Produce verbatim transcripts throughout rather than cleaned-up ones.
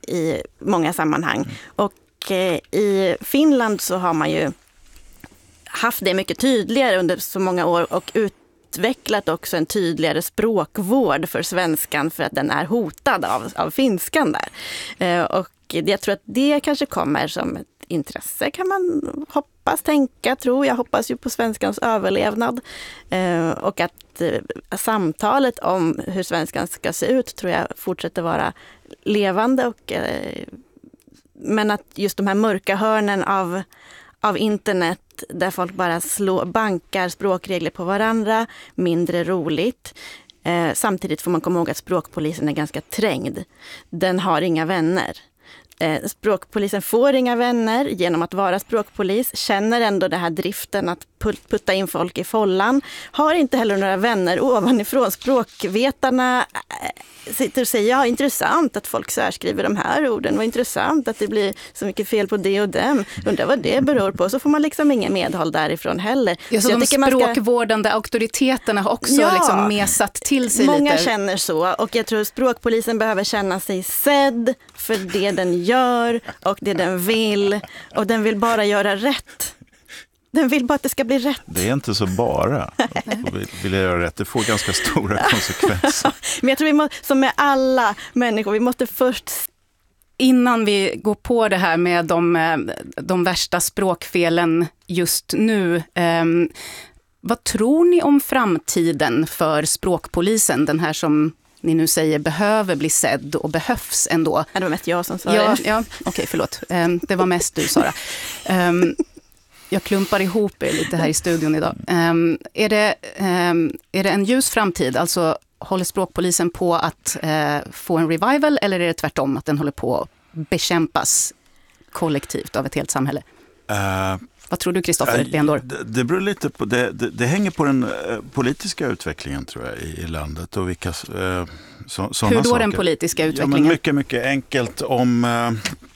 i många sammanhang. Mm. Och eh, i Finland så har man ju haft det mycket tydligare under så många år och utvecklat också en tydligare språkvård för svenskan för att den är hotad av, av finskan där. Eh, och jag tror att det kanske kommer som ett intresse, kan man hoppas, tänka, tro. Jag hoppas ju på svenskans överlevnad. Eh, och att eh, samtalet om hur svenskan ska se ut tror jag fortsätter vara levande. Och, eh, men att just de här mörka hörnen av, av internet där folk bara slår, bankar språkregler på varandra, mindre roligt. Eh, samtidigt får man komma ihåg att språkpolisen är ganska trängd. Den har inga vänner. Eh, språkpolisen får inga vänner genom att vara språkpolis, känner ändå det här driften att putta in folk i follan, har inte heller några vänner ovanifrån. Språkvetarna eh, sitter och säger, ja, intressant att folk särskriver de här orden, vad intressant att det blir så mycket fel på det och dem, undrar vad det beror på, så får man liksom ingen medhåll därifrån heller. Ja, så, så de språkvårdande ska... auktoriteterna har också ja, liksom mesat till sig många lite. Många känner så, och jag tror språkpolisen behöver känna sig sedd för det den gör och det den vill, och den vill bara göra rätt. Den vill bara att det ska bli rätt. Det är inte så bara vill, vill jag göra rätt. Det får ganska stora konsekvenser. Men jag tror vi måste, som med alla människor, vi måste först... Innan vi går på det här med de, de värsta språkfelen just nu, eh, vad tror ni om framtiden för språkpolisen? Den här som ni nu säger behöver bli sedd och behövs ändå. Det var mest jag som sa ja, det. Ja, okej, okay, förlåt. Eh, det var mest du, Sara. Eh, Jag klumpar ihop er lite här i studion idag. Um, är, det, um, är det en ljus framtid? Alltså håller språkpolisen på att uh, få en revival, eller är det tvärtom att den håller på att bekämpas kollektivt av ett helt samhälle? Uh, Vad tror du, Kristoffer uh, Leandor? Det, det beror lite på, det, det, det hänger på den uh, politiska utvecklingen tror jag i, i landet och vilka uh, så, sådana Hur då saker. Den politiska utvecklingen? Ja, men mycket, mycket enkelt om... Uh,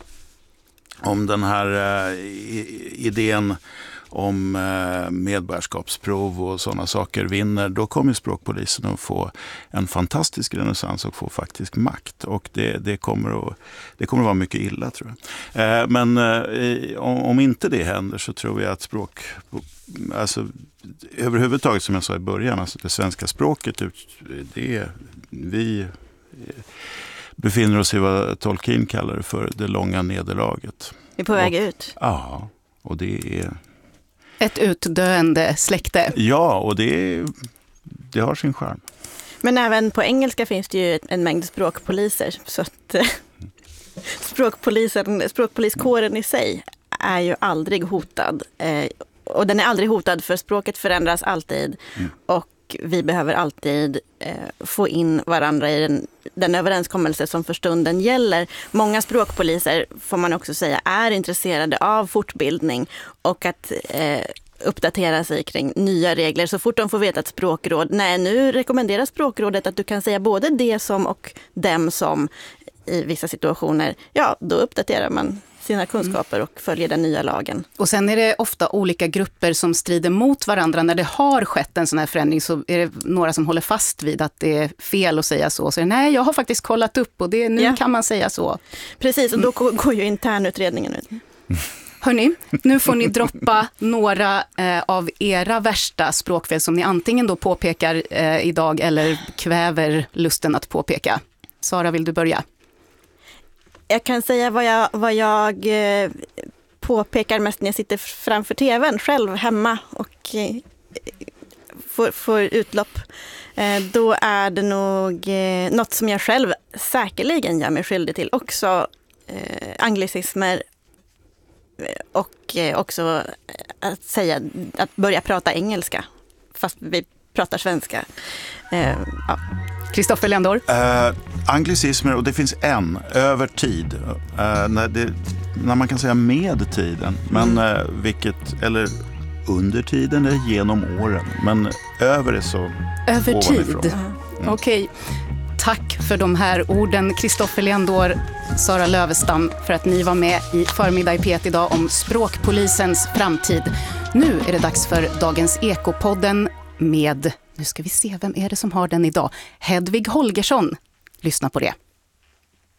Om den här uh, idén om uh, medborgarskapsprov och sådana saker vinner, då kommer språkpolisen att få en fantastisk renässans och få faktisk makt. Och det, det, kommer, att, det kommer att vara mycket illa, tror jag. Uh, men uh, om, om inte det händer så tror jag att språk... Alltså, överhuvudtaget, som jag sa i början, alltså det svenska språket, det är... Vi... befinner oss i vad Tolkien kallar det för det långa nederlaget. Vi är på väg och, ut. Ja, och det är... Ett utdöende släkte. Ja, och det, är, det har sin charm. Men även på engelska finns det ju en mängd språkpoliser. Så att språkpolisen, språkpoliskåren i sig är ju aldrig hotad. Eh, och den är aldrig hotad, för språket förändras alltid. Mm. Och vi behöver alltid eh, få in varandra i den, den överenskommelse som för stunden gäller. Många språkpoliser, får man också säga, är intresserade av fortbildning och att eh, uppdatera sig kring nya regler. Så fort de får veta ett språkråd, nej, nu rekommenderar språkrådet att du kan säga både det som och dem som i vissa situationer, ja, då uppdaterar man sina kunskaper och följer den nya lagen. Och sen är det ofta olika grupper som strider mot varandra. När det har skett en sån här förändring så är det några som håller fast vid att det är fel att säga så. Så nej, jag har faktiskt kollat upp och det, nu ja. kan man säga så. Precis, och då går ju internutredningen ut. Hörrni, nu får ni droppa några eh, av era värsta språkfel som ni antingen då påpekar eh, idag eller kväver lusten att påpeka. Sara, vill du börja? Jag kan säga vad jag, vad jag eh, påpekar mest när jag sitter framför tvn själv hemma och eh, får, får utlopp. Eh, då är det nog eh, något som jag själv säkerligen gör mig skyldig till. Också eh, anglicismer och eh, också att säga, att börja prata engelska fast vi pratar svenska. Eh, ja. Kristoffer Leandor? Uh, anglicismer, och det finns en, över tid. Uh, när, det, när man kan säga med tiden, men uh, vilket, eller under tiden eller genom åren. Men över är så över ovanifrån. tid? Mm. Okej. Tack för de här orden, Kristoffer Leandor, Sara Lövestam, för att ni var med i Förmiddag i P ett idag om språkpolisens framtid. Nu är det dags för dagens Ekopodden med... Nu ska vi se, vem är det som har den idag? Hedvig Holgersson. Lyssna på det.